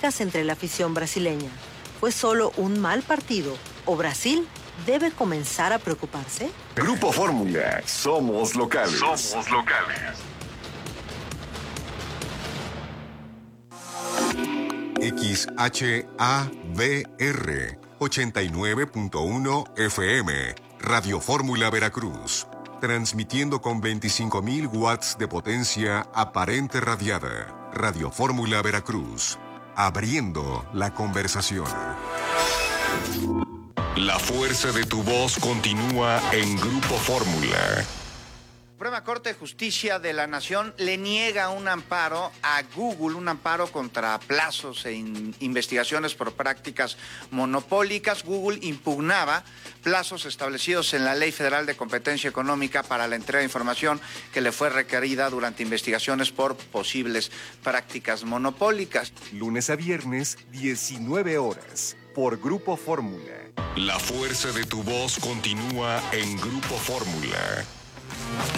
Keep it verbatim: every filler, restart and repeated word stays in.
polémicas entre la afición brasileña. ¿Fue solo un mal partido o Brasil debe comenzar a preocuparse? Grupo Fórmula, somos locales. Somos locales. X H A V R ochenta y nueve punto uno F M, Radio Fórmula Veracruz, transmitiendo con veinticinco mil watts de potencia aparente radiada. Radio Fórmula Veracruz, abriendo la conversación. La fuerza de tu voz continúa en Grupo Fórmula. Suprema Corte de Justicia de la Nación le niega un amparo a Google, un amparo contra plazos e in- investigaciones por prácticas monopólicas. Google impugnaba plazos establecidos en la Ley Federal de Competencia Económica para la entrega de información que le fue requerida durante investigaciones por posibles prácticas monopólicas. Lunes a viernes, diecinueve horas, por Grupo Fórmula. La fuerza de tu voz continúa en Grupo Fórmula.